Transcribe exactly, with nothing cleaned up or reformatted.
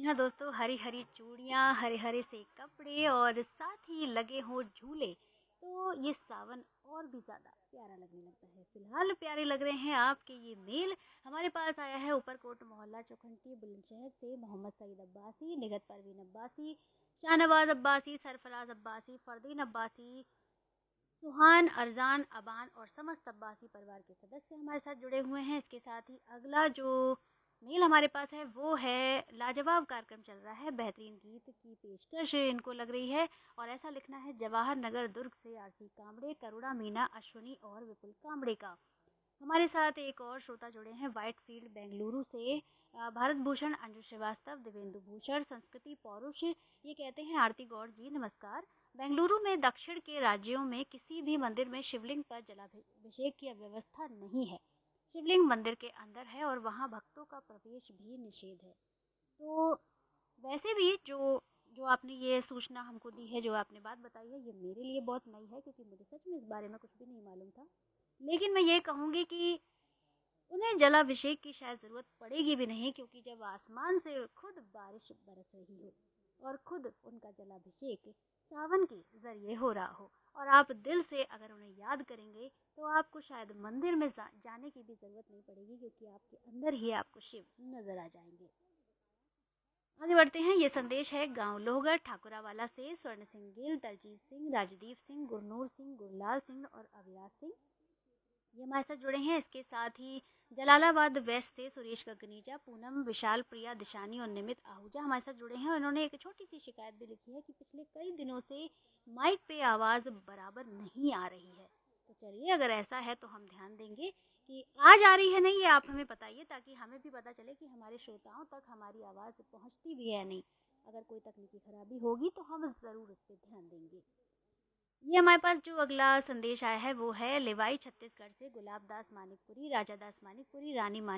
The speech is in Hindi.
जी हाँ दोस्तों, हरी हरी चूड़ियाँ, हरे हरे से कपड़े और साथ ही लगे हों झूले, तो ये सावन और भी ज़्यादा प्यारा लगने लगता है। फिलहाल प्यारे लग रहे हैं आपके ये मेल। हमारे पास आया है ऊपरकोट मोहल्ला चौखंटी बुलंदशहर से मोहम्मद सईद अब्बासी, निगत परवीन अब्बासी, शाहनवाज अब्बासी, सरफराज अब्बासी, फरदीन अब्बासी, सुहान, अरजान, अबान और समस्त अब्बासी परिवार के सदस्य हमारे साथ जुड़े हुए हैं। इसके साथ ही अगला जो मेल हमारे पास है वो है, लाजवाब कार्यक्रम चल रहा है, बेहतरीन गीत की पेशकश इनको लग रही है और ऐसा लिखना है जवाहर नगर दुर्ग से आरती कामड़े, करुणा, मीना, अश्विनी और विपुल कामड़े का। हमारे साथ एक और श्रोता जुड़े हैं व्हाइट फील्ड बेंगलुरु से, अ, भारत भूषण, अंजू श्रीवास्तव, दिवेंदु भूषण, संस्कृति पौरुष। ये कहते हैं आरती गौड़ जी नमस्कार। बेंगलुरु में दक्षिण के राज्यों में किसी भी मंदिर में शिवलिंग पर जलाभिषेक की व्यवस्था नहीं है। शिवलिंग मंदिर के अंदर है और वहाँ भक्तों का प्रवेश भी निषेध है। तो वैसे भी जो जो आपने ये सूचना हमको दी है, जो आपने बात बताई है, ये मेरे लिए बहुत नई है क्योंकि मुझे सच में इस बारे में कुछ भी नहीं मालूम था। लेकिन मैं ये कहूँगी कि उन्हें जलाभिषेक की शायद ज़रूरत पड़ेगी भी नहीं, क्योंकि जब आसमान से खुद बारिश बरस रही हो और खुद उनका जलाभिषेक सावन के ज़रिए हो रहा हो और आप दिल से अगर उन्हें याद करेंगे तो आपको शायद मंदिर में जा, जाने की भी ज़रूरत नहीं पड़ेगी, क्योंकि आपके अंदर ही आपको शिव नज़र आ जाएंगे। आगे बढ़ते हैं। ये संदेश है गांव लोहगढ़ ठाकुरावाला से स्वर्ण सिंह गिल, दलजीत सिंह, राजदीप सिंह, गुरनूर सिंह, गुरलाल सिंह और अविनाश सिंह, ये हमारे साथ जुड़े हैं। इसके साथ ही जलालाबाद वेस्ट से सुरेश गगनीजा, पूनम, विशाल, प्रिया, दिशानी और निमित आहूजा हमारे साथ जुड़े हैं और इन्होंने एक छोटी सी शिकायत भी लिखी है कि पिछले कई दिनों से माइक पे आवाज़ बराबर नहीं आ रही है। तो चलिए, अगर ऐसा है तो हम ध्यान देंगे कि आज आ रही है नहीं, ये आप हमें बताइए ताकि हमें भी पता चले कि हमारे श्रोताओं तक हमारी आवाज़ पहुँचती भी है नहीं। अगर कोई तकनीकी खराबी होगी तो हम ज़रूर उस पर ध्यान देंगे। ये हमारे पास जो अगला संदेश आया है वो है लेवाई छत्तीसगढ़ से गुलाब दास मानिकपुरी, राजा दास मानिकपुरी, रानी मानिक